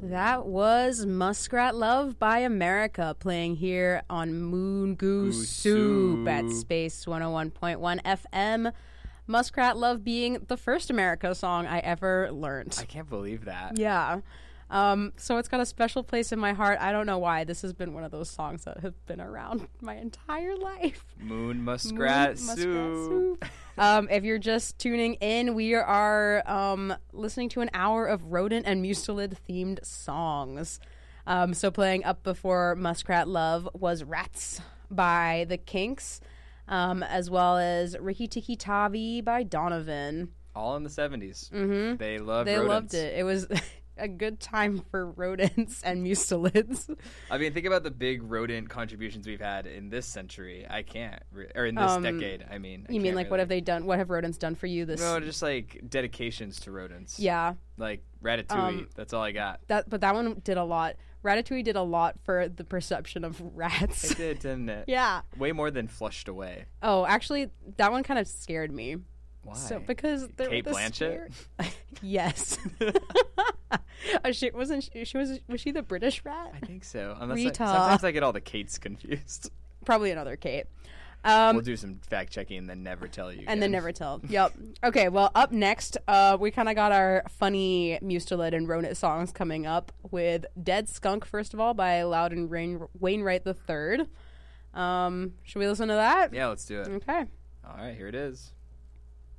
That was Muskrat Love by America, playing here on Moon Goose Soup at Space 101.1 FM. Muskrat Love being the first America song I ever learned. I can't believe that. Yeah. So it's got a special place in my heart. I don't know why. This has been one of those songs that have been around my entire life. Moon Muskrat Soup. If you're just tuning in, we are listening to an hour of rodent and mustelid themed songs. So playing up before Muskrat Love was Rats by the Kinks, as well as Rikki Tikki Tavi by Donovan. All in the 70s. Mm-hmm. They loved rodents. It was a good time for rodents and mustelids. I mean, think about the big rodent contributions we've had in this century. Or in this decade, I mean. You mean, like, what have they done? What have rodents done for you this? No, just, like, dedications to rodents. Yeah. Like, Ratatouille. That's all I got. But that one did a lot. Ratatouille did a lot for the perception of rats. It did, didn't it? Yeah. Way more than Flushed Away. Oh, actually, that one kind of scared me. Why? So because there Kate Blanchett? Yes. Was she the British rat? I think so. Rita. Sometimes I get all the Kates confused. Probably another Kate. We'll do some fact checking and then never tell you. And then never tell. Yep. Okay. Well, up next, we kind of got our funny mustelid and rodent songs coming up with "Dead Skunk" first of all by Loudon Wainwright III. Should we listen to that? Yeah, let's do it. Okay. All right, here it is.